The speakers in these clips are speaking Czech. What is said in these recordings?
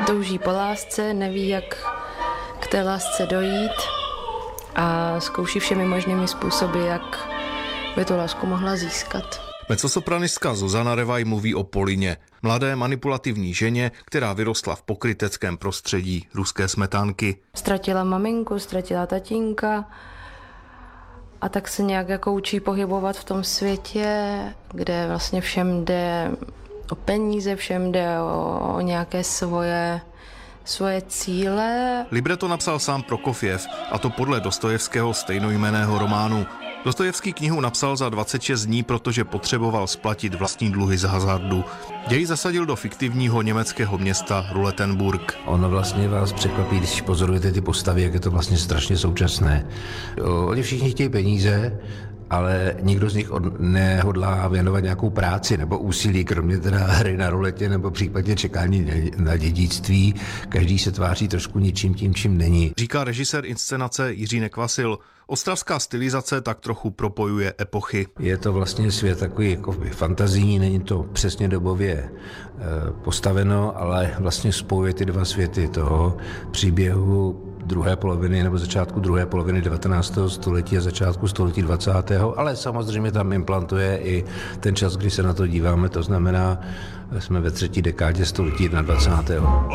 touží po lásce, neví, jak k té lásce dojít a zkouší všemi možnými způsoby, jak by tu lásku mohla získat. Mezzosopranistka Zuzana Revaj mluví o Polině, mladé manipulativní ženě, která vyrostla v pokryteckém prostředí ruské smetánky. Ztratila maminku, ztratila tatínka a tak se nějak jako učí pohybovat v tom světě, kde vlastně všem jde o peníze, všem jde o nějaké svoje cíle. Libreto napsal sám Prokofjev, a to podle Dostojevského stejnojmenného románu. Dostojevský knihu napsal za 26 dní, protože potřeboval splatit vlastní dluhy z hazardu. Děj zasadil do fiktivního německého města Ruletenburg. Ono vlastně vás překvapí, když pozorujete ty postavy, jak je to vlastně strašně současné. Oni všichni chtějí peníze, ale nikdo z nich nehodlá věnovat nějakou práci nebo úsilí, kromě teda hry na ruletě nebo případně čekání na dědictví. Každý se tváří trošku něčím tím, čím není. Říká režisér inscenace Jiří Nekvasil. Ostravská stylizace tak trochu propojuje epochy. Je to vlastně svět takový jako fantazijní, není to přesně dobově postaveno, ale vlastně spojuje ty dva světy toho příběhu druhé poloviny nebo začátku druhé poloviny 19. století a začátku století 20. Ale samozřejmě tam implantuje i ten čas, kdy se na to díváme, to znamená, jsme ve třetí dekádě století 21.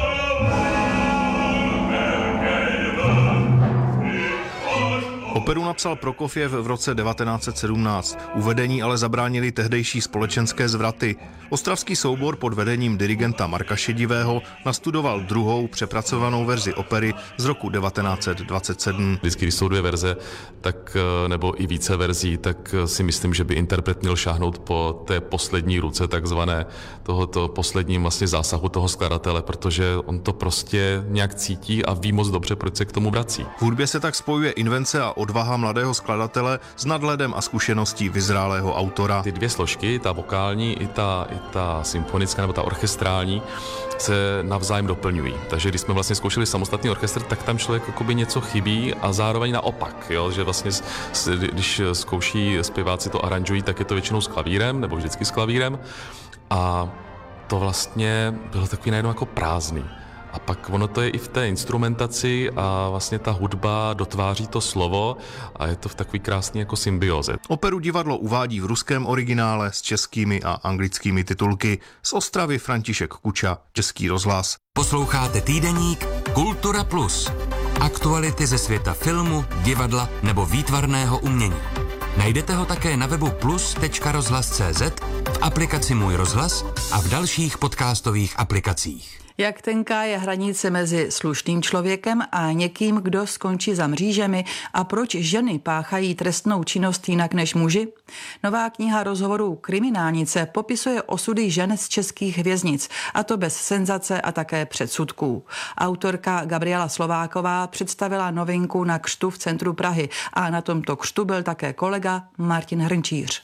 Operu napsal Prokofjev v roce 1917. Uvedení ale zabránili tehdejší společenské zvraty. Ostravský soubor pod vedením dirigenta Marka Šedivého nastudoval druhou přepracovanou verzi opery z roku 1927. Vždycky, když jsou dvě verze, tak, nebo i více verzí, tak si myslím, že by interpret měl šáhnout po té poslední ruce, takzvané tohoto posledním vlastně zásahu toho skladatele, protože on to prostě nějak cítí a ví moc dobře, proč se k tomu vrací. V hudbě se tak spojuje invence a odvaha mladého skladatele s nadhledem a zkušeností vyzrálého autora. Ty dvě složky, ta vokální i ta symfonická nebo ta orchestrální, se navzájem doplňují. Takže když jsme vlastně zkoušeli samostatný orchestr, tak tam člověk jakoby něco chybí a zároveň naopak, jo? Že vlastně když zkouší zpěváci to aranžují, tak je to většinou s klavírem nebo vždycky s klavírem a to vlastně bylo takový najednou jako prázdný. A pak ono to je i v té instrumentaci a vlastně ta hudba dotváří to slovo a je to v takový krásný jako symbioze. Operu divadlo uvádí v ruském originále s českými a anglickými titulky. Z Ostravy František Kuča, Český rozhlas. Posloucháte týdeník Kultura Plus. Aktuality ze světa filmu, divadla nebo výtvarného umění. Najdete ho také na webu plus.rozhlas.cz, v aplikaci Můj rozhlas a v dalších podcastových aplikacích. Jak tenká je hranice mezi slušným člověkem a někým, kdo skončí za mřížemi a proč ženy páchají trestnou činnost jinak než muži? Nová kniha rozhovorů Kriminálnice popisuje osudy žen z českých věznic, a to bez senzace a také předsudků. Autorka Gabriela Slováková představila novinku na křtu v centru Prahy a na tomto křtu byl také kolega Martin Hrnčíř.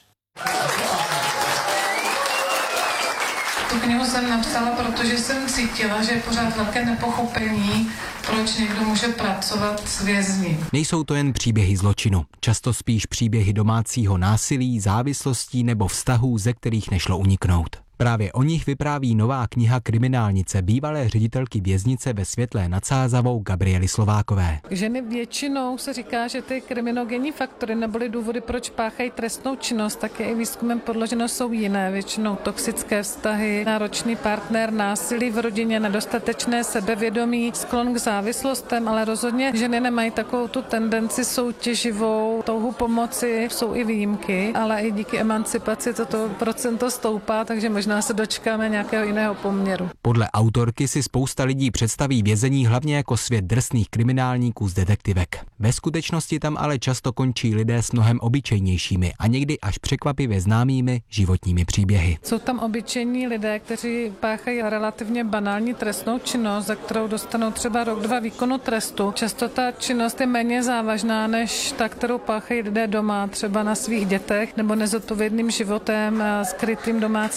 Tu knihu jsem napsala, protože jsem cítila, že je pořád velké nepochopení, proč někdo může pracovat s vězni. Nejsou to jen příběhy zločinu, často spíš příběhy domácího násilí, závislostí nebo vztahů, ze kterých nešlo uniknout. Právě o nich vypráví nová kniha Kriminálnice bývalé ředitelky věznice ve Světlé nad Sázavou Gabriely Slovákové. Ženy většinou se říká, že ty kriminogenní faktory neboli důvody, proč páchají trestnou činnost, tak je i výzkumem podloženo, jsou jiné. Většinou toxické vztahy, náročný partner, násilí v rodině, nedostatečné sebevědomí, sklon k závislostem, ale rozhodně ženy nemají takovou tu tendenci soutěživou, touhu pomoci, jsou i výjimky, ale i díky emancipaci toto procento stoupá, takže možná se dočkáme nějakého jiného poměru. Podle autorky si spousta lidí představí vězení hlavně jako svět drsných kriminálníků z detektivek. Ve skutečnosti tam ale často končí lidé s mnohem obyčejnějšími a někdy až překvapivě známými životními příběhy. Jsou tam obyčejní lidé, kteří páchají relativně banální trestnou činnost, za kterou dostanou třeba rok, 2 výkonu trestu. Často ta činnost je méně závažná než ta, kterou páchají lidé doma, třeba na svých dětech nebo nezodpovědným životem, skrytým domácím násilím.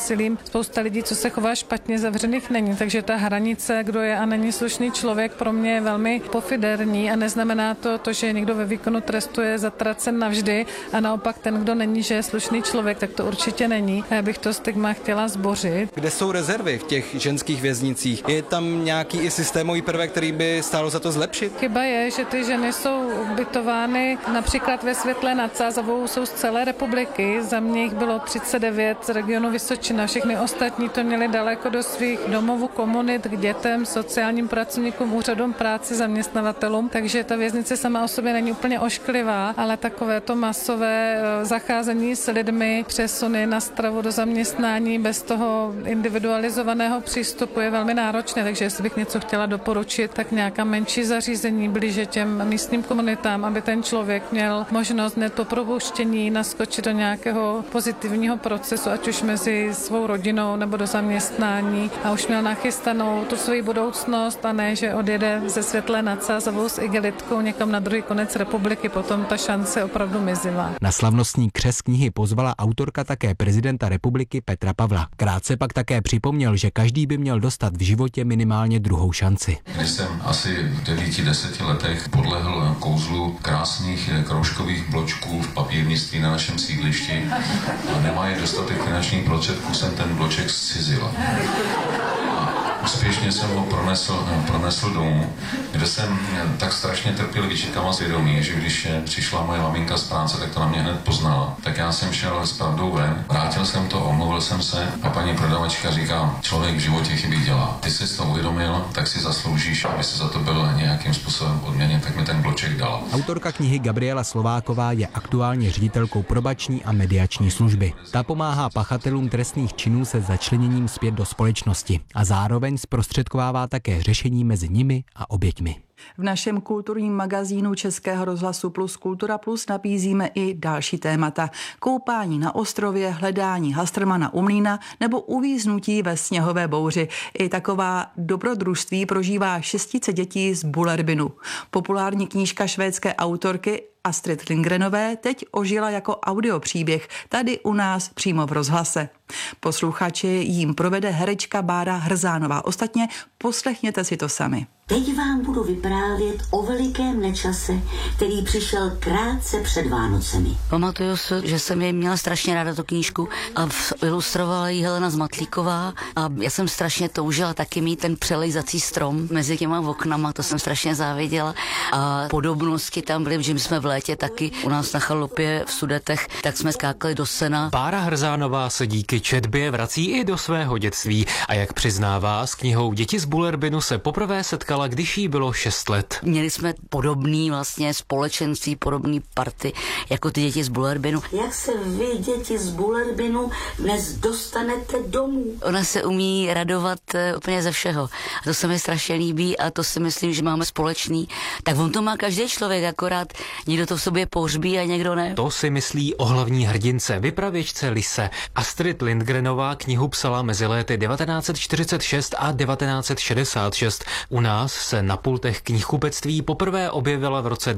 násilím. Spousta lidí, co se chová špatně, zavřených není, takže ta hranice, kdo je a není slušný člověk, pro mě je velmi pofiderní a neznamená to, že někdo ve výkonu trestu je zatracen navždy a naopak ten, kdo není, že je slušný člověk, tak to určitě není. A já bych to stigma chtěla zbořit. Kde jsou rezervy v těch ženských věznicích? Je tam nějaký i systémový prvek, který by stálo za to zlepšit? Chyba je, že ty ženy jsou ubytovány například ve Světlé nad Sázavou, jsou z celé republiky. Za mě jich bylo 39 z regionu Vysočina. Všechny ostatní to měli daleko do svých domovů, komunit, k dětem, sociálním pracovníkům, úřadům práce, zaměstnavatelům. Takže ta věznice sama o sobě není úplně ošklivá, ale takové to masové zacházení s lidmi, přesuny na stravu do zaměstnání bez toho individualizovaného přístupu je velmi náročné. Takže jestli bych něco chtěla doporučit, tak nějaká menší zařízení blíže těm místním komunitám, aby ten člověk měl možnost hned po propuštění naskočit do nějakého pozitivního procesu, ať už mezi svou rodinou nebo do zaměstnání a už měl nachystanou tu svoji budoucnost a ne, že odjede ze Světlé nad Sázavou s igelitkou někam na druhý konec republiky, potom ta šance opravdu mizivá. Na slavnostní křest knihy pozvala autorka také prezidenta republiky Petra Pavla. Krátce pak také připomněl, že každý by měl dostat v životě minimálně druhou šanci. Když jsem asi v 9-10 letech podlehl kouzlu krásných kroužkových bločků v papírnictví na našem sídlišti a nemají dostatek finančních prostředků, jsem ten bloček zcizil. Úspěšně jsem ho pronesl domů, kde jsem tak strašně trpělivě čekal svědomí, že když přišla moje maminka z práce, tak to na mě hned poznala. Tak já jsem šel s pravdou ven, vrátil jsem to, omluvil jsem se a paní prodavačka říká, člověk v životě chyby dělá. Ty jsi to uvědomil, tak si zasloužíš, aby se za to byl nějakým způsobem odměněn, tak mi ten bloček dal. Autorka knihy Gabriela Slováková je aktuálně ředitelkou probační a mediační služby. Ta pomáhá pachatelům trestných činů se začleněním zpět do společnosti a zároveň zprostředkovává také řešení mezi nimi a oběťmi. V našem kulturním magazínu Českého rozhlasu Plus Kultura Plus nabízíme i další témata. Koupání na ostrově, hledání Hastrmana u mlýna nebo uvíznutí ve sněhové bouři. I taková dobrodružství prožívá 600 dětí z Bullerbinu. Populární knížka švédské autorky Astrid Lindgrenové teď ožila jako audiopříběh tady u nás přímo v rozhlase. Posluchači jím provede herečka Bára Hrzánová. Ostatně poslechněte si to sami. Teď vám budu vyprávět o velikém nečase, který přišel krátce před Vánocemi. Pamatuju si, že jsem jej měla strašně ráda tu knížku a ilustrovala ji Helena Zmatlíková a já jsem strašně toužila taky mít ten přelejzací strom mezi těma oknama, to jsem strašně záviděla a podobnosti tam byly, že my jsme v létě taky u nás na chalupě v Sudetech, tak jsme skákali do sena. Bára Hrzánová se díky četbě vrací i do svého dětství a jak přiznává, s knihou Děti z Bullerbinu se poprvé setkala, když jí bylo 6 let. Měli jsme podobný vlastně společenství, podobný party jako ty děti z Bullerbinu. Jak se vy, děti z Bullerbinu, dnes dostanete domů? Ona se umí radovat úplně ze všeho. A to se mi strašně líbí a to si myslím, že máme společný. Tak on to má každý člověk, akorát někdo to v sobě pohřbí a někdo ne. To si myslí o hlavní hrdince, vypravěčce Lise. Astrid Lindgrenová knihu psala mezi léty 1946 a 1966. U nás se na pultech knihkupectví poprvé objevila v roce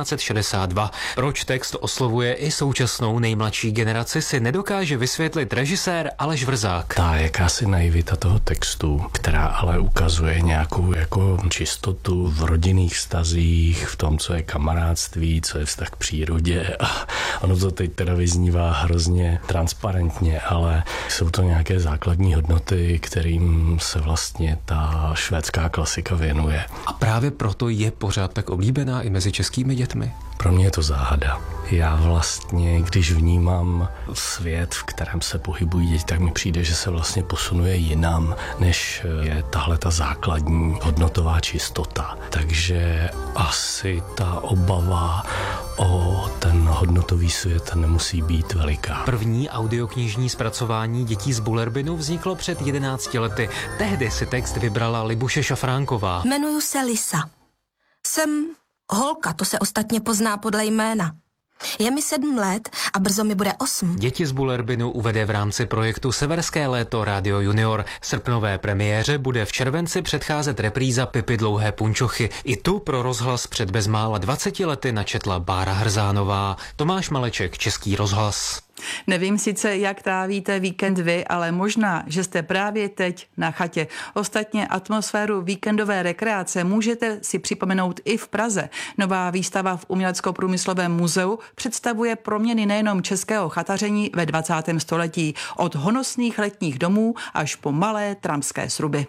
1962. Proč text oslovuje i současnou nejmladší generaci, si nedokáže vysvětlit režisér Aleš Vrzák. Ta jakási naivita toho textu, která ale ukazuje nějakou jako čistotu v rodinných vztazích, v tom, co je kamarádství, co je vztah k přírodě. A ono to teď teda vyznívá hrozně transparentně, ale jsou to nějaké základní hodnoty, kterým se vlastně ta švédská klasika věnuje. A právě proto je pořád tak oblíbená i mezi českými dětmi. Pro mě je to záhada. Já vlastně, když vnímám svět, v kterém se pohybují děti, tak mi přijde, že se vlastně posunuje jinam, než je tahle ta základní hodnotová čistota. Takže asi ta obava o ten hodnotový svět nemusí být veliká. První audioknižní zpracování Dětí z Bullerbinu vzniklo před 11 lety. Tehdy si text vybrala Libuše Šafránková. Jmenuji se Lisa. Jsem holka, to se ostatně pozná podle jména. Je mi 7 let a brzo mi bude 8. Děti z Bullerbinu uvede v rámci projektu Severské léto Radio Junior. Srpnové premiéře bude v červenci předcházet repríza Pipy dlouhé punčochy. I tu pro rozhlas před bezmála 20 lety načetla Bára Hrzánová. Tomáš Maleček, Český rozhlas. Nevím sice, jak trávíte víkend vy, ale možná, že jste právě teď na chatě. Ostatně atmosféru víkendové rekreace můžete si připomenout i v Praze. Nová výstava v Umělecko-průmyslovém muzeu představuje proměny nejenom českého chataření ve 20. století, od honosných letních domů až po malé tramské sruby.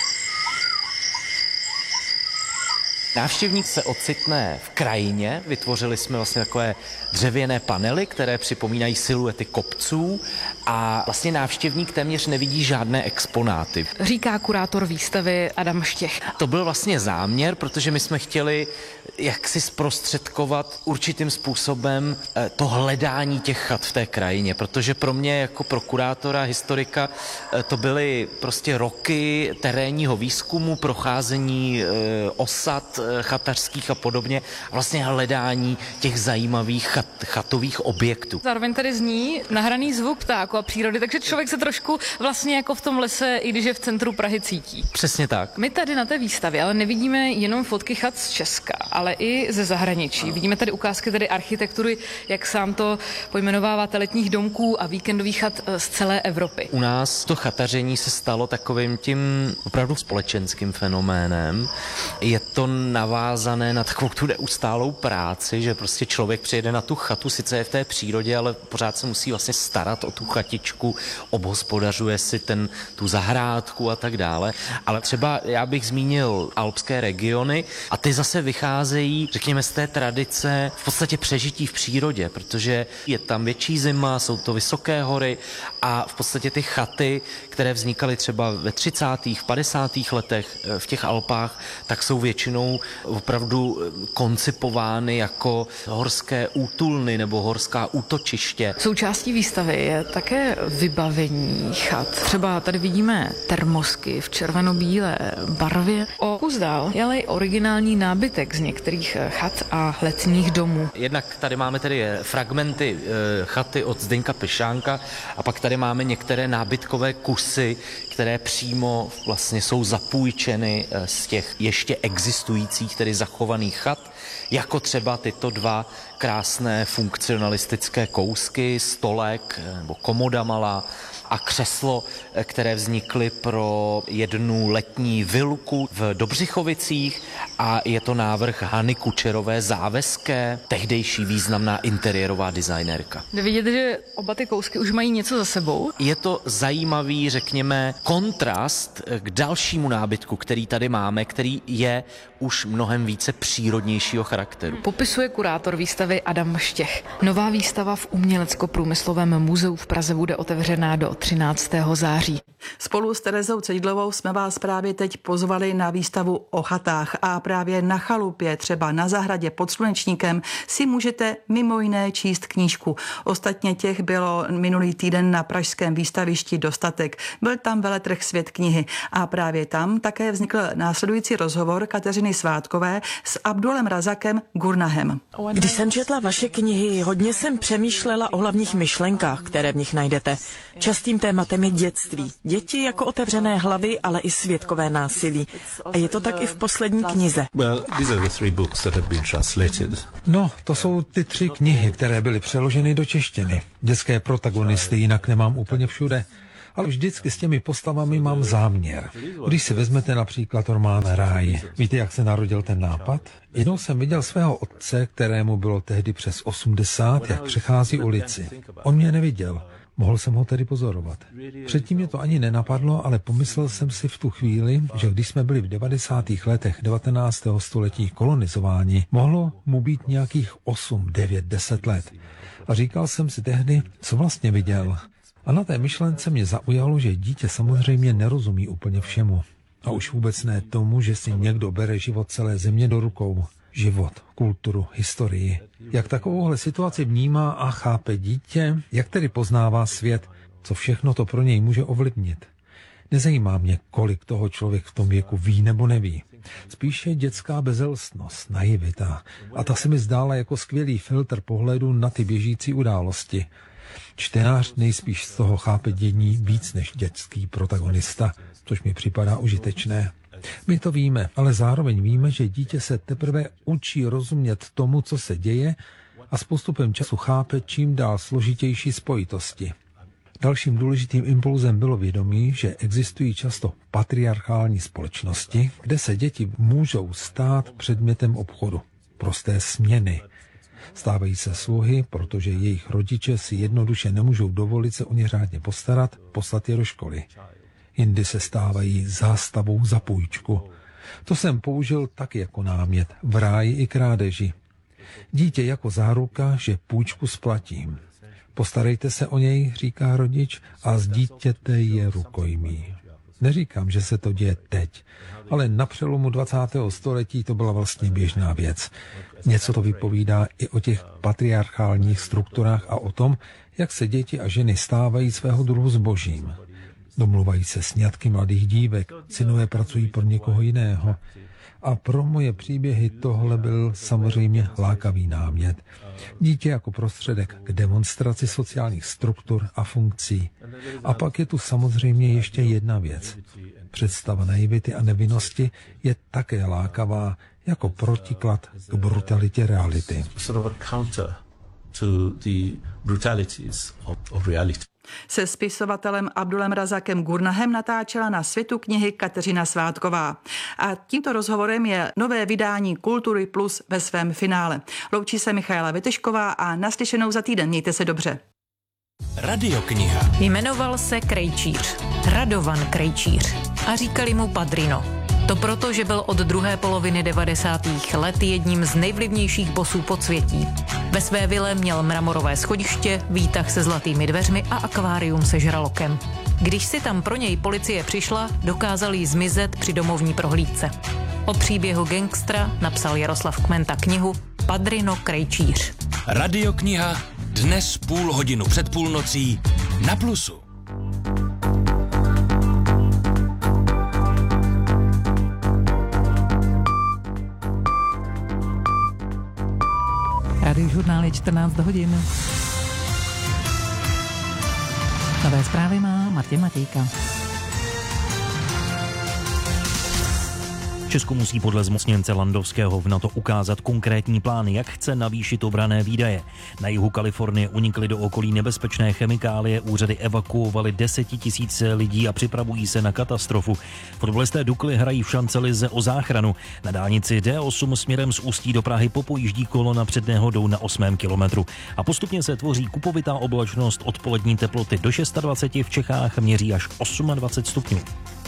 Návštěvník se ocitne v krajině, vytvořili jsme vlastně takové dřevěné panely, které připomínají siluety kopců a vlastně návštěvník téměř nevidí žádné exponáty. Říká kurátor výstavy Adam Štěch. To byl vlastně záměr, protože my jsme chtěli jaksi zprostředkovat určitým způsobem to hledání těch chat v té krajině, protože pro mě jako pro kurátora, historika to byly prostě roky terénního výzkumu, procházení osad chatařských a podobně a vlastně hledání těch zajímavých chatových objektů. Zároveň tady zní nahraný zvuk ptáku a přírody, takže člověk se trošku vlastně jako v tom lese, i když je v centru Prahy, cítí. Přesně tak. My tady na té výstavě ale nevidíme jenom fotky chat z Česka, ale i ze zahraničí. Vidíme tady ukázky tady architektury, jak sám to pojmenováváte, letních domků a víkendových chat z celé Evropy. U nás to chataření se stalo takovým tím opravdu společenským fenoménem. Je to navázané na takovou tu neustálou práci, že prostě člověk přijede na tu chatu, sice je v té přírodě, ale pořád se musí vlastně starat o tu chatičku, obhospodařuje si tu zahrádku a tak dále. Ale třeba já bych zmínil alpské regiony a ty zase vycházejí, řekněme, z té tradice v podstatě přežití v přírodě, protože je tam větší zima, jsou to vysoké hory a v podstatě ty chaty, které vznikaly třeba ve 30. 50. letech v těch Alpách, tak jsou většinou opravdu koncipovány jako horské útulny nebo horská útočiště. Součástí výstavy je také vybavení chat. Třeba tady vidíme termosky v červeno-bílé barvě. O kus dál je ale originální nábytek z některých chat a letních domů. Jednak tady máme tedy fragmenty chaty od Zdeňka Pešánka a pak tady máme některé nábytkové kusy, které přímo vlastně jsou zapůjčeny z těch ještě existujících, tedy zachovaných chat, jako třeba tyto dva krásné funkcionalistické kousky, stolek nebo komoda malá a křeslo, které vznikly pro jednu letní vilku v Dobřichovicích a je to návrh Hany Kučerové Záveské, tehdejší významná interiérová designérka. Jde vidět, že oba ty kousky už mají něco za sebou. Je to zajímavý, řekněme, kontrast k dalšímu nábytku, který tady máme, který je už mnohem více přírodnějšího charakteru. Popisuje kurátor výstavy Adam Štěch. Nová výstava v Umělecko-průmyslovém muzeu v Praze bude otevřená do 13. září. Spolu s Terezou Cedidlovou jsme vás právě teď pozvali na výstavu o chatách a právě na chalupě, třeba na zahradě pod Slunečníkem, si můžete mimo jiné číst knížku. Ostatně těch bylo minulý týden na pražském výstavišti dostatek. Byl tam veletrh Svět knihy a právě tam také vznikl následující rozhovor Kateřiny Svátkové s Abdulem Razakem Gurnahem. Když jsem četla vaše knihy, hodně jsem přemýšlela o hlavních myšlenkách, které v nich najdete. Častým tématem je dětství. Děti jako otevřené hlavy, ale i svědkové násilí. A je to tak i v poslední knize. No, to jsou ty 3 knihy, které byly přeloženy do češtiny. Dětské protagonisty jinak nemám úplně všude. Ale vždycky s těmi postavami mám záměr. Když si vezmete například román Ráj, víte, jak se narodil ten nápad? Jednou jsem viděl svého otce, kterému bylo tehdy přes 80, jak přechází ulici. On mě neviděl. Mohl jsem ho tedy pozorovat. Předtím mě to ani nenapadlo, ale pomyslel jsem si v tu chvíli, že když jsme byli v 90. letech 19. století kolonizováni, mohlo mu být nějakých 8, 9, 10 let. A říkal jsem si tehdy, co vlastně viděl. A na té myšlence mě zaujalo, že dítě samozřejmě nerozumí úplně všemu. A už vůbec ne tomu, že si někdo bere život celé země do rukou. Život, kulturu, historii. Jak takovouhle situaci vnímá a chápe dítě, jak tedy poznává svět, co všechno to pro něj může ovlivnit. Nezajímá mě, kolik toho člověk v tom věku ví nebo neví. Spíše dětská bezelstnost, naivita. A ta se mi zdála jako skvělý filtr pohledu na ty běžící události. Čtenář nejspíš z toho chápe dění víc než dětský protagonista, což mi připadá užitečné. My to víme, ale zároveň víme, že dítě se teprve učí rozumět tomu, co se děje, a s postupem času chápe čím dál složitější spojitosti. Dalším důležitým impulzem bylo vědomí, že existují často patriarchální společnosti, kde se děti můžou stát předmětem obchodu, prosté směny. Stávají se sluhy, protože jejich rodiče si jednoduše nemůžou dovolit se o ně řádně postarat, poslat je do školy. Jindy se stávají zástavou za půjčku. To jsem použil tak jako námět v ráji i krádeži. Dítě jako záruka, že půjčku splatím. Postarejte se o něj, říká rodič, a z dítěte je rukojmí. Neříkám, že se to děje teď, ale na přelomu 20. století to byla vlastně běžná věc. Něco to vypovídá i o těch patriarchálních strukturách a o tom, jak se děti a ženy stávají svého druhu zbožím. Domluvají se sňatky mladých dívek, synové pracují pro někoho jiného. A pro moje příběhy tohle byl samozřejmě lákavý námět. Dítě jako prostředek k demonstraci sociálních struktur a funkcí. A pak je tu samozřejmě ještě jedna věc. Představa naivity a nevinnosti je také lákavá jako protiklad k brutalitě reality. Se spisovatelem Abdulem Razakem Gurnahem natáčela na Světu knihy Kateřina Svátková. A tímto rozhovorem je nové vydání Kultury Plus ve svém finále. Loučí se Michaela Vytešková a naslyšenou za týden. Mějte se dobře. Radiokniha. Jmenoval se Krejčíř, Radovan Krejčíř, a říkali mu Padrino. To proto, že byl od druhé poloviny 90. let jedním z nejvlivnějších bosů podsvětí. Ve své vile měl mramorové schodiště, výtah se zlatými dveřmi a akvárium se žralokem. Když si tam pro něj policie přišla, dokázal jí zmizet při domovní prohlídce. O příběhu gangstra napsal Jaroslav Kmenta knihu Padrino Krejčíř. Radiokniha dnes 0,5 hodiny před půlnocí na Plusu. Radiožurnál je 14 hodin. Nové zprávy má Martin Matějka. Česko musí podle zmocněnce Landowského v NATO ukázat konkrétní plány, jak chce navýšit obranné výdaje. Na jihu Kalifornie unikly do okolí nebezpečné chemikálie, úřady evakuovaly 10 000 lidí a připravují se na katastrofu. Fotbalisté Dukly hrají v šancelize o záchranu. Na dálnici D8 směrem z Ústí do Prahy popojíždí kolona před nehodou na 8. kilometru. A postupně se tvoří kupovitá oblačnost, odpolední teploty do 26, v Čechách měří až 28 stupňů.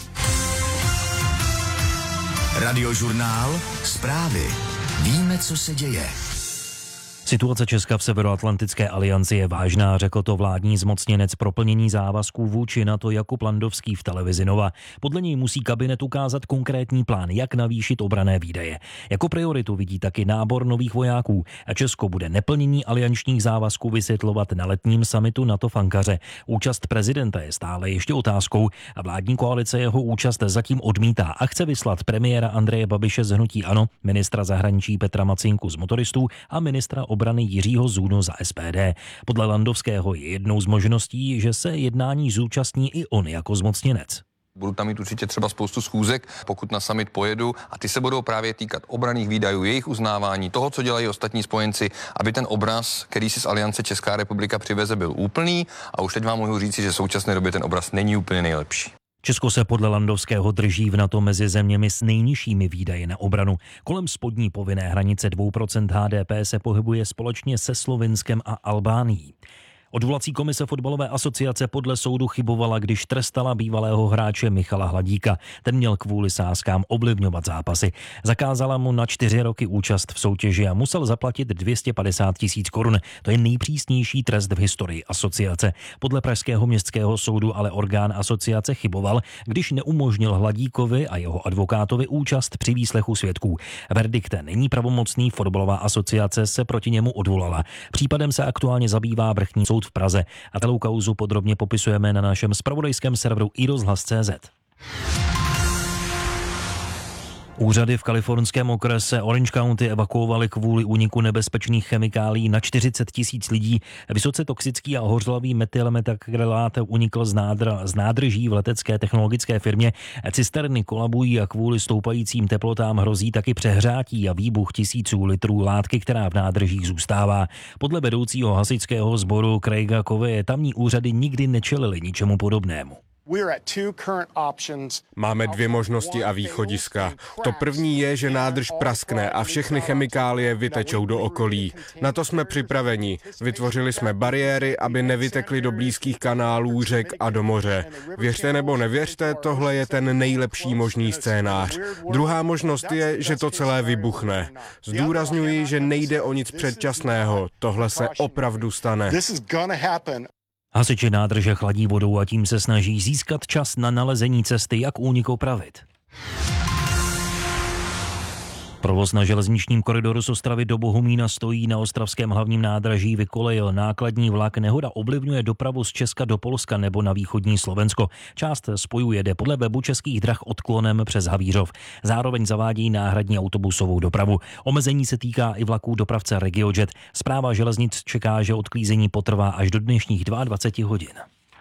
Radiožurnál, zprávy. Víme, co se děje. Situace Česka v Severoatlantické alianci je vážná, řekl to vládní zmocněnec pro plnění závazků vůči NATO Jakub Landowský v televizi Nova. Podle něj musí kabinet ukázat konkrétní plán, jak navýšit obranné výdaje. Jako prioritu vidí taky nábor nových vojáků a Česko bude neplnění aliančních závazků vysvětlovat na letním summitu NATO v Ankaře. Účast prezidenta je stále ještě otázkou a vládní koalice jeho účast zatím odmítá a chce vyslat premiéra Andreje Babiše z hnutí ANO, ministra zahraničí Petra Macinku z Motoristů a ministra obrany Jiřího Zůnu za SPD. Podle Landowského je jednou z možností, že se jednání zúčastní i on jako zmocněnec. Budu tam mít určitě třeba spoustu schůzek, pokud na summit pojedu, a ty se budou právě týkat obranných výdajů, jejich uznávání, toho, co dělají ostatní spojenci, aby ten obraz, který si z Aliance Česká republika přiveze, byl úplný, a už teď vám mohu říci, že v současné době ten obraz není úplně nejlepší. Česko se podle Landowského drží v NATO mezi zeměmi s nejnižšími výdaji na obranu. Kolem spodní povinné hranice 2% HDP se pohybuje společně se Slovinskem a Albánií. Odvolací komise fotbalové asociace podle soudu chybovala, když trestala bývalého hráče Michala Hladíka. Ten měl kvůli sázkám ovlivňovat zápasy. Zakázala mu na 4 roky účast v soutěži a musel zaplatit 250 000 korun. To je nejpřísnější trest v historii asociace. Podle pražského městského soudu ale orgán asociace chyboval, když neumožnil Hladíkovi a jeho advokátovi účast při výslechu svědků. Verdikt není pravomocný, fotbalová asociace se proti němu odvolala. Případem se aktuálně zabývá vrchní soud v Praze a celou kauzu podrobně popisujeme na našem zpravodajském serveru iRozhlas.cz. Úřady v kalifornském okrese Orange County evakuovaly kvůli úniku nebezpečných chemikálií na 40 000 lidí. Vysoce toxický a hořlavý metylmetakrylát unikl z nádrží v letecké technologické firmě. Cisterny kolabují a kvůli stoupajícím teplotám hrozí taky přehřátí a výbuch tisíců litrů látky, která v nádržích zůstává. Podle vedoucího hasičského sboru Craiga Coveye tamní úřady nikdy nečelily ničemu podobnému. Máme dvě možnosti a východiska. To první je, že nádrž praskne a všechny chemikálie vytečou do okolí. Na to jsme připraveni. Vytvořili jsme bariéry, aby nevytekly do blízkých kanálů, řek a do moře. Věřte nebo nevěřte, tohle je ten nejlepší možný scénář. Druhá možnost je, že to celé vybuchne. Zdůrazňuji, že nejde o nic předčasného. Tohle se opravdu stane. Hasiči nádrže chladí vodou a tím se snaží získat čas na nalezení cesty, jak únik opravit. Provoz na železničním koridoru z Ostravy do Bohumína stojí. Na ostravském hlavním nádraží vykolejil nákladní vlak. Nehoda ovlivňuje dopravu z Česka do Polska nebo na východní Slovensko. Část spojů jede podle webu Českých drah odklonem přes Havířov. Zároveň zavádí náhradní autobusovou dopravu. Omezení se týká i vlaků dopravce RegioJet. Správa železnic čeká, že odklízení potrvá až do dnešních 22 hodin.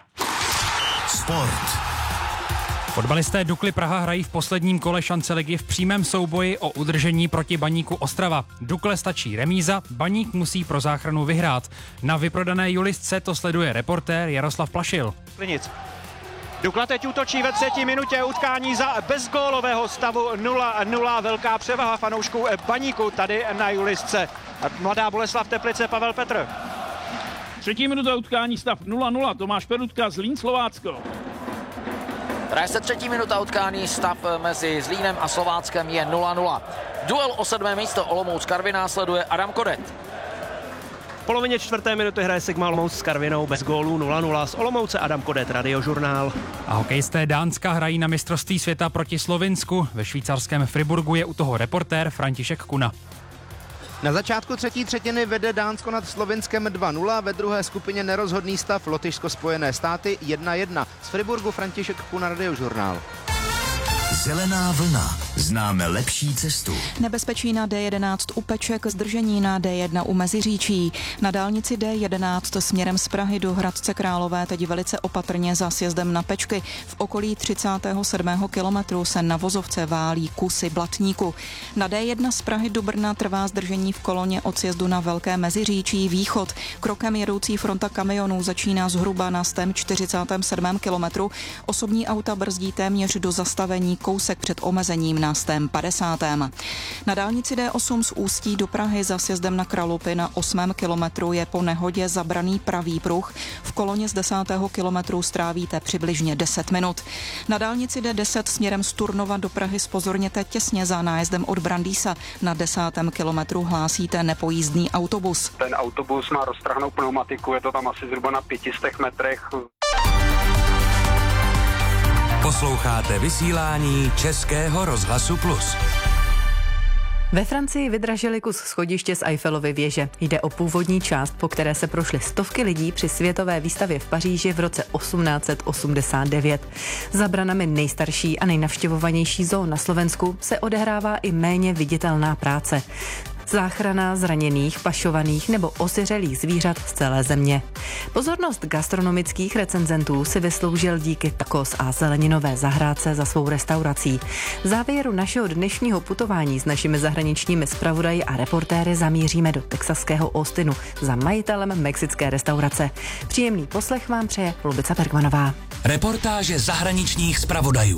Sport. Fotbalisté Dukly Praha hrají v posledním kole šance ligy v přímém souboji o udržení proti Baníku Ostrava. Dukle stačí remíza, Baník musí pro záchranu vyhrát. Na vyprodané Julistce to sleduje reportér Jaroslav Plašil. Nic. Dukla teď útočí ve 3. minutě utkání za bezgólového stavu 0-0. Velká převaha fanoušků Baníku tady na Julistce. Mladá Boleslav Teplice, Pavel Petr. 3. minuta utkání stav 0-0. Tomáš Perutka, Zlín, Slovácko. Hraje se 3. minuta utkání, stav mezi Zlínem a Slováckem je 0-0. Duel o 7. místo Olomouc Karviná následuje Adam Kodet. V polovině 4. minuty hraje Sigma Olomouc s Karvinou bez gólů 0-0. Z Olomouce Adam Kodet, Radiožurnál. A hokejisté Dánska hrají na mistrovství světa proti Slovinsku. Ve švýcarském Friburgu je u toho reportér František Kuna. Na začátku třetí třetiny vede Dánsko nad Slovinskem 2-0, ve druhé skupině nerozhodný stav Lotyšsko-Spojené státy 1-1. Z Friburgu František Kuna, Radiožurnál. Zelená vlna. Známe lepší cestu. Nebezpečí na D11 u Peček, zdržení na D1 u Meziříčí. Na dálnici D11 směrem z Prahy do Hradce Králové teď velice opatrně za sjezdem na Pečky. V okolí 37. kilometru se na vozovce válí kusy blatníku. Na D1 z Prahy do Brna trvá zdržení v koloně od sjezdu na Velké Meziříčí východ. Krokem jedoucí fronta kamionů začíná zhruba na 147. kilometru. Osobní auta brzdí téměř do zastavení kousek před omezením na 150. Na dálnici D8 z Ústí do Prahy za sjezdem na Kralupy na 8. kilometru je po nehodě zabraný pravý pruh. V koloně z 10. kilometru strávíte přibližně 10 minut. Na dálnici D10 směrem z Turnova do Prahy zpozorněte těsně za nájezdem od Brandýsa. Na 10. kilometru hlásíte nepojízdný autobus. Ten autobus má roztrhnou pneumatiku, je to tam asi zhruba na 500 metrech. Posloucháte vysílání Českého rozhlasu Plus. Ve Francii vydražili kus schodiště z Eiffelovy věže. Jde o původní část, po které se prošly stovky lidí při světové výstavě v Paříži v roce 1889. Za branami nejstarší a nejnavštěvovanější zoo na Slovensku se odehrává i méně viditelná práce. Záchrana zraněných, pašovaných nebo osiřelých zvířat z celé země. Pozornost gastronomických recenzentů si vysloužil díky tacos a zeleninové zahrádce za svou restaurací. V závěru našeho dnešního putování s našimi zahraničními zpravodaji a reportéry zamíříme do texaského Austinu za majitelem mexické restaurace. Příjemný poslech vám přeje Lubica Bergmanová. Reportáže zahraničních zpravodajů.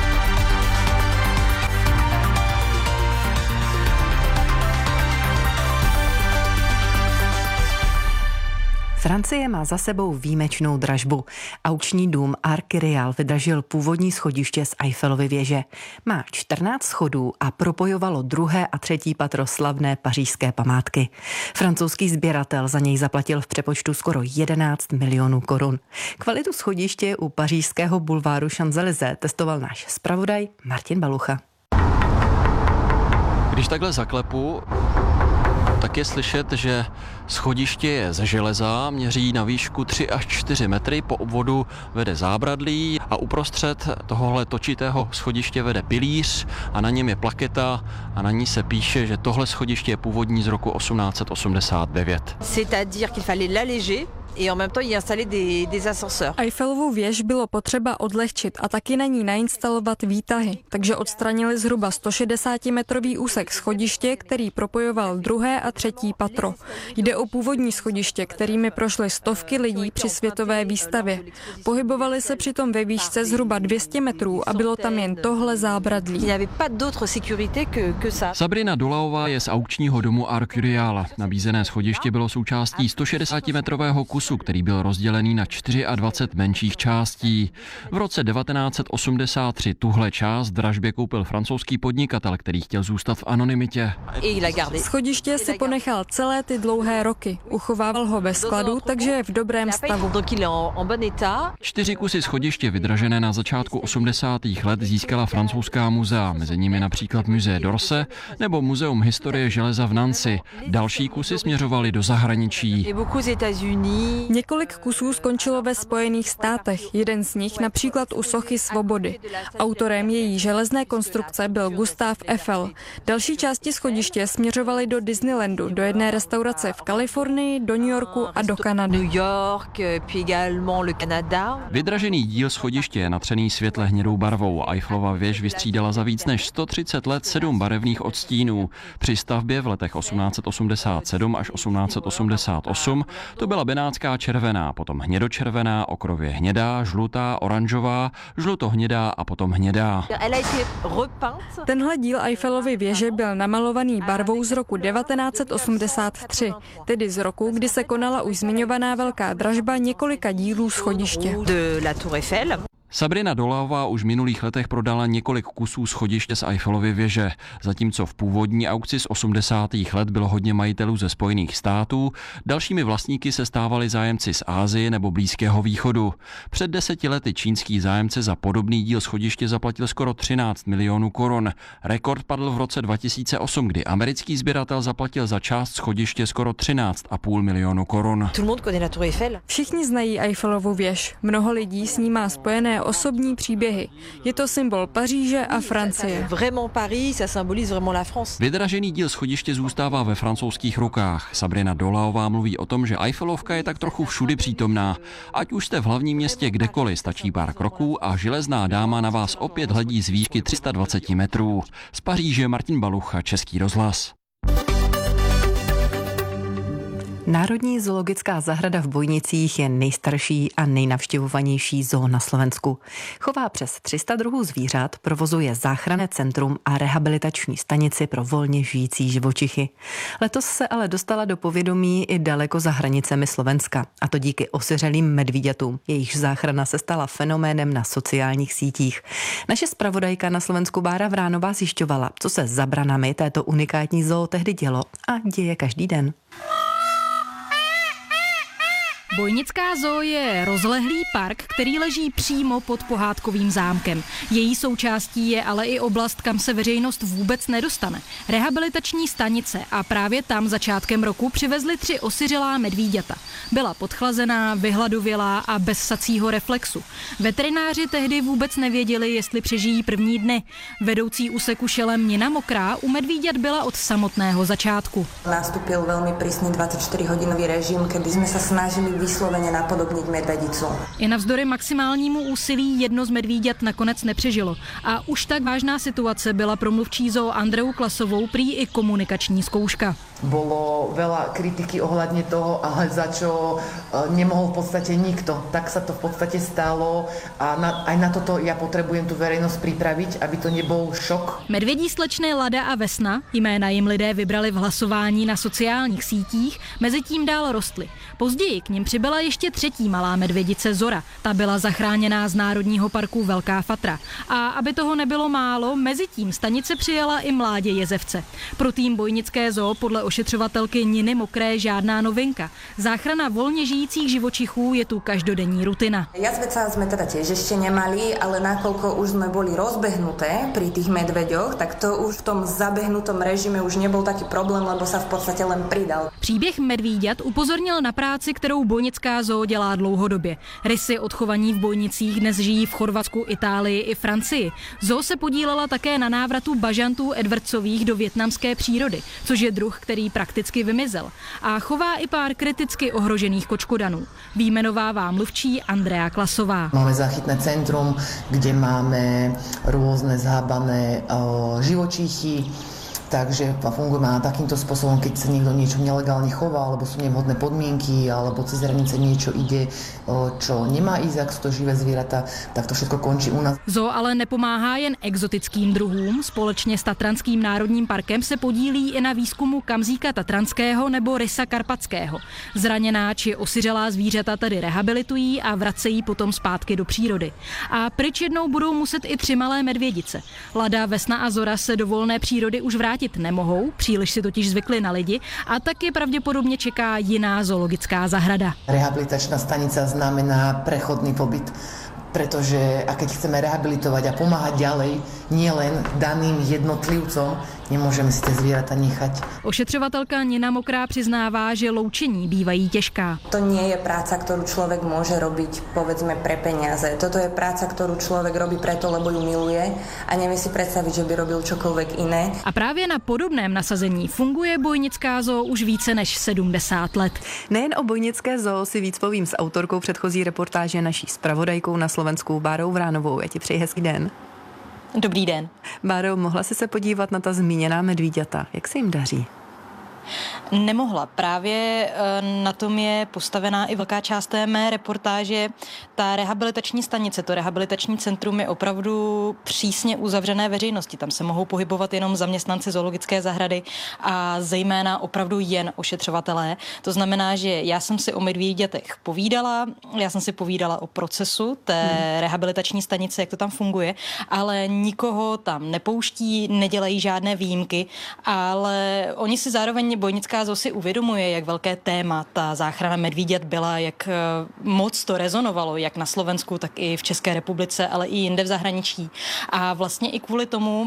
Francie má za sebou výjimečnou dražbu. Aukční dům Arc-Rial vydražil původní schodiště z Eiffelovy věže. Má 14 schodů a propojovalo druhé a třetí patro slavné pařížské památky. Francouzský sběratel za něj zaplatil v přepočtu skoro 11 milionů korun. Kvalitu schodiště u pařížského bulváru Champs-Élysées testoval náš zpravodaj Martin Balucha. Když takhle zaklepu, tak je slyšet, že schodiště je ze železa, měří na výšku 3 až 4 metry, po obvodu vede zábradlí a uprostřed tohohle točitého schodiště vede pilíř a na něm je plaketa a na ní se píše, že tohle schodiště je původní z roku 1889. C'est-à-dire qu'il fallait l'alléger et en même temps y installer des ascenseurs. Eiffelovu věž bylo potřeba odlehčit a taky na ní nainstalovat výtahy, takže odstranili zhruba 160-metrový úsek schodiště, který propojoval 2. a 3. patro. Jde o původní schodiště, kterými prošly stovky lidí při světové výstavě. Pohybovali se přitom ve výšce zhruba 200 metrů a bylo tam jen tohle zábradlí. Sabrina Dolaová je z aukčního domu Arcurial. Nabízené schodiště bylo součástí 160-metrového kusu, který byl rozdělený na 24 menších částí. V roce 1983 tuhle část dražbě koupil francouzský podnikatel, který chtěl zůstat v anonymitě. Schodiště si ponechal celé ty dlouhé roky. Uchovával ho ve skladu, takže je v dobrém stavu. 4 kusy schodiště vydražené na začátku 80. let získala francouzská muzea, mezi nimi například Musée d'Orsay nebo Muzeum historie železa v Nancy. Další kusy směřovaly do zahraničí. Několik kusů skončilo ve Spojených státech, jeden z nich například u sochy Svobody. Autorem její železné konstrukce byl Gustave Eiffel. Další části schodiště směřovaly do Disneylandu, do jedné restaurace v Kalifornii, do New Yorku a do Kanady. Vydražený díl schodiště je natřený světle hnědou barvou. Eiffelova věž vystřídala za víc než 130 let 7 barevných odstínů. Při stavbě v letech 1887 až 1888 to byla benátská červená, potom hnědočervená, okrově hnědá, žlutá, oranžová, žlutohnědá a potom hnědá. Tenhle díl Eiffelovy věže byl namalovaný barvou z roku 1983, tedy z roku, kdy se konala už zmiňovaná velká dražba několika dílů schodiště. Sabrina Dolaová už v minulých letech prodala několik kusů schodiště z Eiffelovy věže, zatímco v původní aukci z 80. let bylo hodně majitelů ze Spojených států, dalšími vlastníky se stávali zájemci z Asie nebo Blízkého východu. Před 10 lety čínský zájemce za podobný díl schodiště zaplatil skoro 13 milionů korun. Rekord padl v roce 2008, kdy americký sběratel zaplatil za část schodiště skoro 13,5 milionu korun. Všichni znají Eiffelovu věž. Mnoho lidí s ní má spojené osobní příběhy. Je to symbol Paříže a Francie. Vydražený díl schodiště zůstává ve francouzských rukách. Sabrina Dolaová mluví o tom, že Eiffelovka je tak trochu všudy přítomná. Ať už jste v hlavním městě kdekoliv, stačí pár kroků a železná dáma na vás opět hledí z výšky 320 metrů. Z Paříže Martin Balucha, Český rozhlas. Národní zoologická zahrada v Bojnicích je nejstarší a nejnavštěvovanější zoo na Slovensku. Chová přes 300 druhů zvířat, provozuje záchranné centrum a rehabilitační stanici pro volně žijící živočichy. Letos se ale dostala do povědomí i daleko za hranicemi Slovenska, a to díky osiřelým medvíďatům. Jejichž záchrana se stala fenoménem na sociálních sítích. Naše zpravodajka na Slovensku Bára Vránová zjišťovala, co se za branami této unikátní zoo tehdy dělo a děje každý den. Bojnická zoo je rozlehlý park, který leží přímo pod pohádkovým zámkem. Její součástí je ale i oblast, kam se veřejnost vůbec nedostane. Rehabilitační stanice, a právě tam začátkem roku přivezli 3 osiřelá medvíďata. Byla podchlazená, vyhladovělá a bez sacího reflexu. Veterináři tehdy vůbec nevěděli, jestli přežijí první dny. Vedoucí úseku šelem Nina Mokrá u medvíďat byla od samotného začátku. Nastúpil veľmi prísny 24-hodinový režim, kedy sme sa snažili vyslovene napodobniť medvedicu. I navzdory maximálnímu úsilí jedno z medvíďat nakonec nepřežilo. A už tak vážná situace byla pro mluvčí zoo Andreu Klasovou prý i komunikační zkouška. Bolo veľa kritiky ohľadne toho, ale za čo nemohol v podstate nikto. Tak sa to v podstate stalo a aj na toto ja potrebujem tú verejnosť pripraviť, aby to nebol šok. Medvědí slečny Lada a Vesna, jména jim lidé vybrali v hlasování na sociálních sítích, mezitím dál rostly. Později k nim přibyla ještě 3. malá medvědice Zora. Ta byla zachráněná z Národního parku Velká Fatra. A aby toho nebylo málo, mezitím stanice přijala i mládě jezevce. Pro tým Bojnické zoo podle ošetřovatelky Niny Mokré žádná novinka. Záchrana volně žijících živočichů je tu každodenní rutina. Jazveca sme teda tiež ešte nemali, ale nakoľko už sme boli rozbehnuté pri tých medveďoch, tak to už v tom zabehnutom režime už nebol taký problém, lebo sa v podstate len pridal. Příběh medvíďat upozornil na práci, kterou Bojnická zoo dělá dlouhodobě. Rysy odchovaní v Bojnicích dnes žijí v Chorvatsku, Itálii i Francii. Zoo se podílela také na návratu bažantů edwardsových do vietnamské přírody, což je druh, který prakticky vymizel. A chová i pár kriticky ohrožených kočkodanů. Výjmenovává mluvčí Andrea Klasová. Máme záchytné centrum, kde máme rôzne zhábané živočíchy, takže fungujeme takýmto spôsobom, keď sa niekto niečo nelegálne chová, alebo sú nevhodné podmienky, alebo cez hranice niečo ide, čo nemá ísť, ak sú to živé zvieratá, tak to všetko končí u nás. Zoo ale nepomáhá jen exotickým druhům. Společně s Tatranským národním parkem se podílí i na výzkumu kamzíka tatranského nebo rysa karpatského. Zraněná či osiřelá zvířata tedy rehabilitují a vracejí potom zpátky do přírody. A pryč jednou budou muset i 3 malé medvědice. Lada, Vesna a Zora se do volné přírody už vrátit nemohou, příliš si totiž zvykli na lidi a tak je pravděpodobně čeká jiná zoologická zahrada. Rehabilitačná stanica znamená prechodný pobyt, pretože a keď chceme rehabilitovať a pomáhať ďalej, nie len daným jednotlivcom, nemôžeme si tie zvieratá nechať. Ošetřovatelka Nina Mokrá přiznává, že loučení bývají těžká. To nie je práca, ktorú človek môže robiť, povedzme, pre peniaze. Toto je práca, ktorú človek robí preto, lebo ju miluje a nevie si predstaviť, že by robil čokoľvek iné. A právě na podobném nasazení funguje Bojnická zoo už více než 70 let. Nejen o Bojnické zoo si víc povím s autorkou předchozí reportáže, naší zpravodajkou na Slovensku Bárou Vránovou. Já ti přeji hezký den. Dobrý den. Báro, mohla jsi se podívat na ta zmíněná medvíďata? Jak se jim daří? Nemohla. Právě na tom je postavená i velká část té mé reportáže. Ta rehabilitační stanice, to rehabilitační centrum je opravdu přísně uzavřené veřejnosti. Tam se mohou pohybovat jenom zaměstnanci zoologické zahrady a zejména opravdu jen ošetřovatelé. To znamená, že já jsem si o medvíďatech povídala, já jsem si povídala o procesu té rehabilitační stanice, jak to tam funguje, ale nikoho tam nepouští, nedělají žádné výjimky, ale oni si zároveň Bojnická zoo si uvědomuje, jak velké téma ta záchrana medvíďat byla, jak moc to rezonovalo, jak na Slovensku, tak i v České republice, ale i jinde v zahraničí. A vlastně i kvůli tomu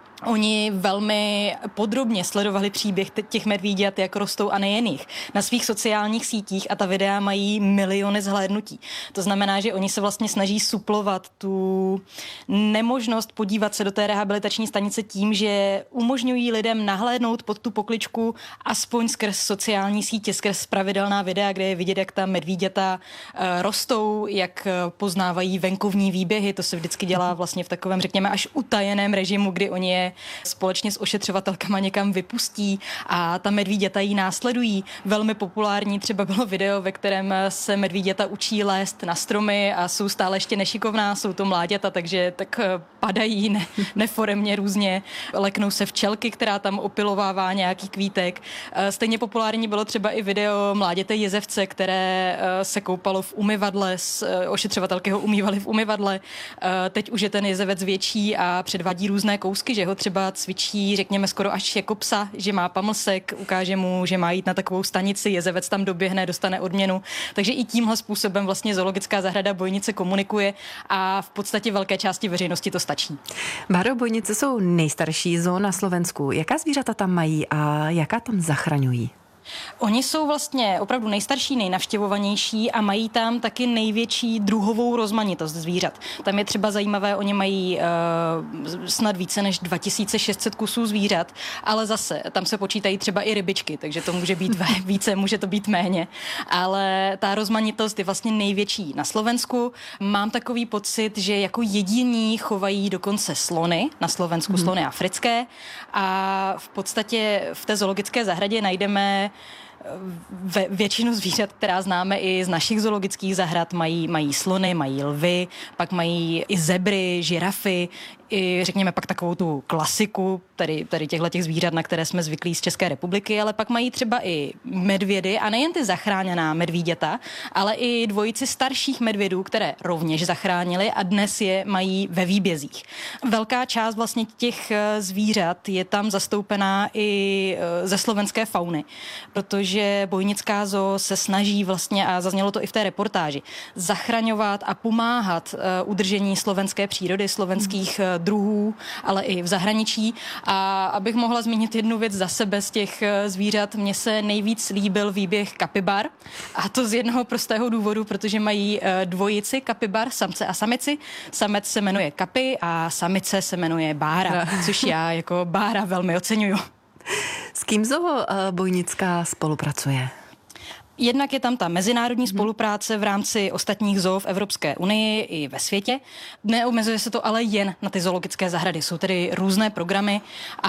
oni velmi podrobně sledovali příběh těch medvíďat, jak rostou a nejen jich, na svých sociálních sítích a ta videa mají miliony zhlédnutí. To znamená, že oni se vlastně snaží suplovat tu nemožnost podívat se do té rehabilitační stanice tím, že umožňují lidem nahlédnout pod tu pokličku aspoň skrz sociální sítě, skrz pravidelná videa, kde je vidět, jak ta medvíďata rostou, jak poznávají venkovní výběhy. To se vždycky dělá vlastně v takovém, řekněme, až utajeném režimu, kdy oni je společně s ošetřovatelkama někam vypustí a ta medvíďata jí následují. Velmi populární třeba bylo video, ve kterém se medvíďata učí lézt na stromy a jsou stále ještě nešikovná, jsou to mláďata, takže tak padají neforemně různě, leknou se včelky, která tam opilovává nějaký kvítek. Stejně populární bylo třeba i video mláděte jezevce, které se koupalo v umyvadle, ošetřovatelky ho umývaly v umyvadle. Teď už je ten jezevec větší a předvádí různé kousky, že ho třeba cvičí, řekněme, skoro až jako psa, že má pamlsek, ukáže mu, že má jít na takovou stanici, jezevec tam doběhne, dostane odměnu. Takže i tímhle způsobem vlastně zoologická zahrada Bojnice komunikuje a v podstatě velké části veřejnosti to stačí. Báro, Bojnice jsou nejstarší zoo na Slovensku. Jaká zvířata tam mají a jaká tam zachraňují? Oni jsou vlastně opravdu nejstarší, nejnavštěvovanější a mají tam taky největší druhovou rozmanitost zvířat. Tam je třeba zajímavé, oni mají snad více než 2600 kusů zvířat, ale zase tam se počítají třeba i rybičky, takže to může být více, může to být méně. Ale ta rozmanitost je vlastně největší na Slovensku. Mám takový pocit, že jako jediní chovají dokonce slony, na Slovensku slony africké a v podstatě v té zoologické zahradě najdeme většinu zvířat, která známe i z našich zoologických zahrad, mají slony, mají lvy, pak mají i zebry, žirafy, i řekněme pak takovou tu klasiku, tady těchto zvířat, na které jsme zvyklí z České republiky, ale pak mají třeba i medvědy a nejen ty zachráněná medvíděta, ale i dvojici starších medvědů, které rovněž zachránili a dnes je mají ve výbězích. Velká část vlastně těch zvířat je tam zastoupená i ze slovenské fauny, protože Bojnická zoo se snaží vlastně, a zaznělo to i v té reportáži, zachraňovat a pomáhat udržení slovenské přírody, slovenských druhů, ale i v zahraničí. A abych mohla zmínit jednu věc za sebe z těch zvířat, mně se nejvíc líbil výběh kapibar, a to z jednoho prostého důvodu, protože mají dvojici kapibar, samce a samici. Samec se jmenuje Kapi a samice se jmenuje Bára, což já jako Bára velmi oceňuju. S kým zoo Bojnická spolupracuje? Jednak je tam ta mezinárodní spolupráce v rámci ostatních zoo v Evropské unii i ve světě. Neomezuje se to ale jen na ty zoologické zahrady. Jsou tedy různé programy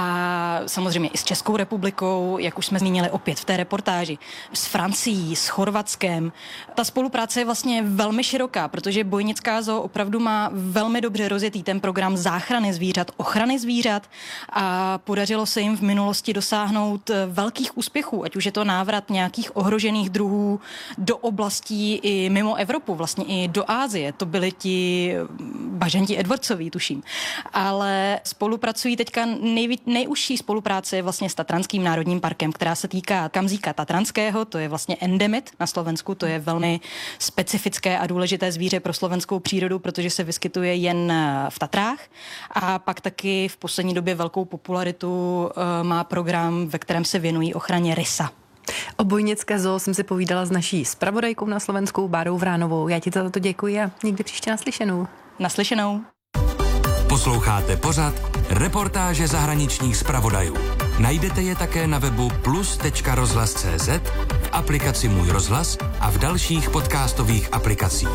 a samozřejmě i s Českou republikou, jak už jsme zmínili opět v té reportáži, s Francií, s Chorvatskem. Ta spolupráce je vlastně velmi široká, protože Bojnická zoo opravdu má velmi dobře rozjetý ten program záchrany zvířat, ochrany zvířat a podařilo se jim v minulosti dosáhnout velkých úspěchů, ať už je to návrat nějakých ohrožených druhů do oblastí i mimo Evropu, vlastně i do Asie. To byli ti bažanti Edwardsoví, tuším. Ale spolupracují teďka nejužší spolupráce je vlastně s Tatranským národním parkem, která se týká kamzíka tatranského, to je vlastně endemit na Slovensku, to je velmi specifické a důležité zvíře pro slovenskou přírodu, protože se vyskytuje jen v Tatrách. A pak taky v poslední době velkou popularitu má program, ve kterém se věnují ochraně rysa. O Bojnické zoo jsem si povídala s naší zpravodajkou na Slovensku, Bárou Vránovou. Já ti za to děkuji a někdy příště naslyšenou. Naslyšenou. Posloucháte pořad Reportáže zahraničních zpravodajů. Najdete je také na webu plus.rozhlas.cz, v aplikaci Můj rozhlas a v dalších podcastových aplikacích.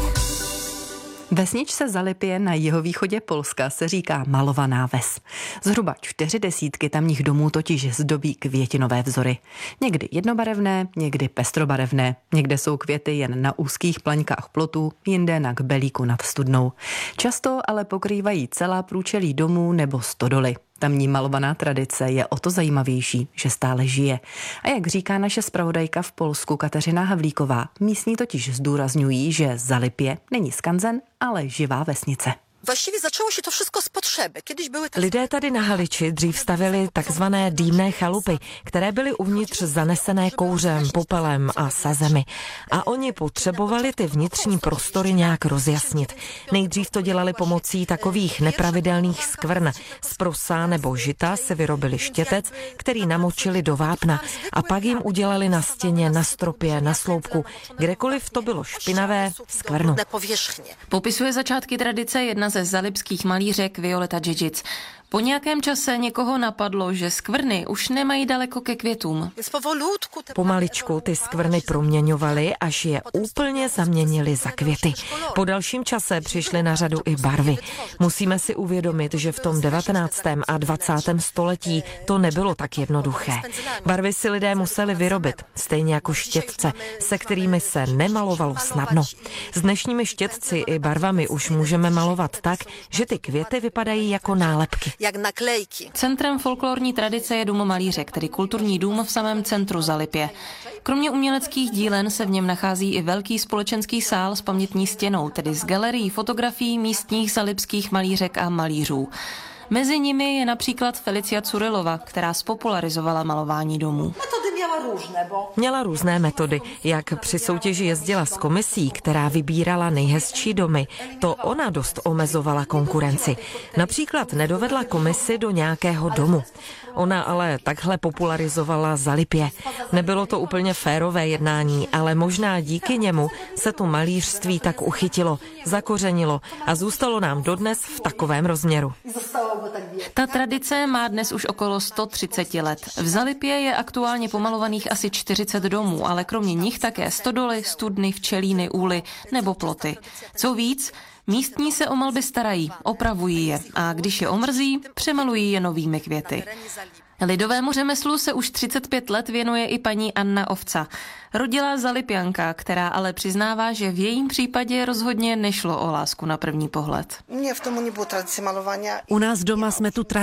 Vesničce Zalipje na jihovýchodě Polska se říká Malovaná ves. Zhruba 40 tamních domů totiž zdobí květinové vzory. Někdy jednobarevné, někdy pestrobarevné. Někde jsou květy jen na úzkých plaňkách plotů, jinde na kbelíku nad studnou. Často ale pokrývají celá průčelí domů nebo stodoly. Tamní malovaná tradice je o to zajímavější, že stále žije. A jak říká naše zpravodajka v Polsku Kateřina Havlíková, místní totiž zdůrazňují, že Zalipje není skanzen, ale živá vesnice. Właściwie zaczęło się to wszystko z potrzeby. Kiedyś były Lidé tady na Haliči dřív stavili takzvané dýmné chalupy, které byly uvnitř zanesené kouřem, popelem a sazemi. A oni potřebovali ty vnitřní prostory nějak rozjasnit. Nejdřív to dělali pomocí takových nepravidelných skvrn. Z prosa nebo žita se vyrobili štětec, který namočili do vápna a pak jim udělali na stěně, na stropě, na sloupku, kdekoliv to bylo špinavé, skvrnu. Popisuje začátky tradice jedna ze zalipských malířek Violeta Džižic. Po nějakém čase někoho napadlo, že skvrny už nemají daleko ke květům. Pomaličku ty skvrny proměňovaly, až je úplně zaměnili za květy. Po dalším čase přišly na řadu i barvy. Musíme si uvědomit, že v tom 19. a 20. století to nebylo tak jednoduché. Barvy si lidé museli vyrobit, stejně jako štětce, se kterými se nemalovalo snadno. S dnešními štětci i barvami už můžeme malovat tak, že ty květy vypadají jako nálepky. Centrem folklorní tradice je dům malířek, tedy kulturní dům v samém centru Zalipje. Kromě uměleckých dílen se v něm nachází i velký společenský sál s pamětní stěnou, tedy s galerií fotografií místních zalipských malířek a malířů. Mezi nimi je například Felicia Curilova, která spopularizovala malování domů. Měla různé metody. Jak při soutěži jezdila s komisí, která vybírala nejhezčí domy, to ona dost omezovala konkurenci. Například nedovedla komisi do nějakého domu. Ona ale takhle popularizovala Zalipje. Nebylo to úplně férové jednání, ale možná díky němu se to malířství tak uchytilo, zakořenilo a zůstalo nám dodnes v takovém rozměru. Ta tradice má dnes už okolo 130 let. V Zalipje je aktuálně pomalovaných asi 40 domů, ale kromě nich také stodoly, studny, včelíny, úly nebo ploty. Co víc, Místní se o malby starají, opravují je a když je omrzí, přemalují je novými květy. Lidovému řemeslu se už 35 let věnuje i paní Anna Ovca. Rodilá Zalipjanka, která ale přiznává, že v jejím případě rozhodně nešlo o lásku na první pohled. Mě v tom nebylo tradice malování. U nás doma jsme tu